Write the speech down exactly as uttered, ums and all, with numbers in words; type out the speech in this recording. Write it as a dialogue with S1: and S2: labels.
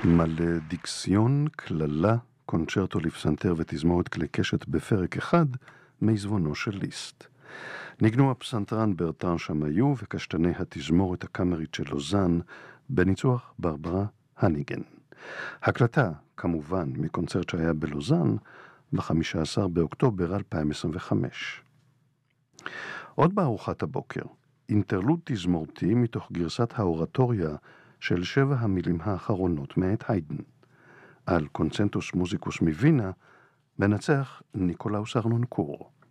S1: מלדיקסיון, כללה, קונצ'רטו לפסנתר ותזמורת כלי קשת בפרק אחד מעזבונו של ליסט. ניגנו הפסנתרן ברטרן שמיו וקשתני התזמורת הקאמרית של לוזאן בניצוח ברברה הניגן. הקלטה, כמובן, מקונצרט שהיה בלוזאן ב-חמישה עשר באוקטובר אלפיים עשרים וחמש. עוד בארוחת הבוקר, אינטרלוד תזמורתי מתוך גרסת האורטוריה של שבע המילים האחרונות מאת היידן. על קונצנטוס מוזיקוס מווינה מנצח ניקולאוס ארנונקור.